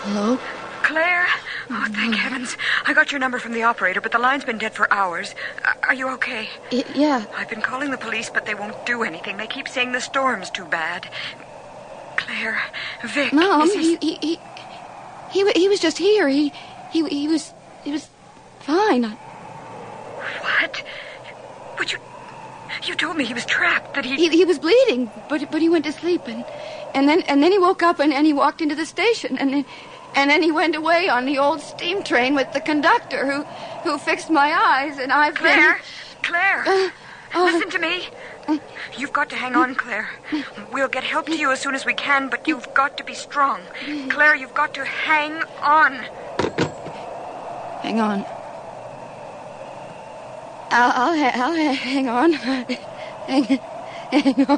Hello? Claire? Oh, thank heavens. I got your number from the operator, but the line's been dead for hours. Are you okay? Yeah. I've been calling the police, but they won't do anything. They keep saying the storm's too bad. Claire, Vic... Mom, he was just here. He was fine. What? But you told me he was trapped, that he was bleeding, but he went to sleep, and then he woke up and he walked into the station, and then he went away on the old steam train with the conductor who fixed my eyes, and I've Claire, listen to me. You've got to hang on, Claire. We'll get help to you as soon as we can, but you've got to be strong. Claire, you've got to hang on. Hang on. I'll hang on. Hang on.